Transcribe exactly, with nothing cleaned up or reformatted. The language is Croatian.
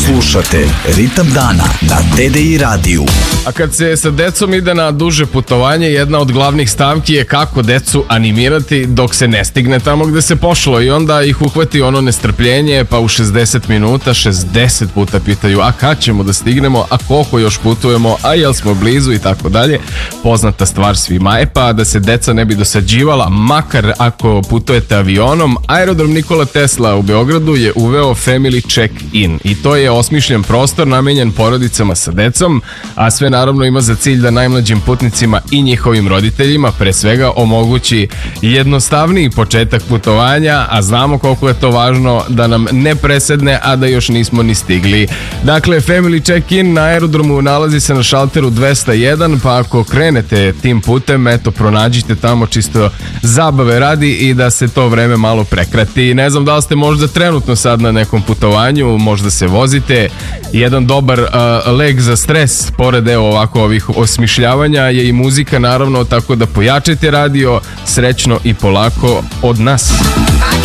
Slušate Ritam dana na D D I radiju. A kad se sa decom ide na duže putovanje, jedna od glavnih stavki je kako decu animirati dok se ne stigne tamo gde se pošlo, i onda ih uhvati ono nestrpljenje, pa u šezdeset minuta šezdeset puta pitaju a kad ćemo da stignemo, a koliko još putujemo, a jel smo blizu i tako dalje. Poznata stvar svima. E pa da se deca ne bi dosađivala, makar ako putujete avionom, Aerodrom Nikola Tesla u Beogradu je uveo Family Check-in i to je osmišljen prostor namenjen porodicama sa decom, a sve naravno ima za cilj da najmlađim putnicima i njihovim roditeljima pre svega omogući jednostavniji početak putovanja, a znamo koliko je to važno da nam ne presedne, a da još nismo ni stigli. Dakle, Family Check-in na aerodromu nalazi se na šalteru dvesta jedan, pa ako krenete tim putem, eto, pronađite tamo čisto zabave radi i da se to vreme malo prekrati. Ne znam da li ste možda trenutno sad na nekom putovanju, možda se vozite. Jedan dobar uh, lek za stres, pored evo ovako ovih osmišljavanja, je i muzika naravno, tako da pojačajte radio. Srećno i polako od nas.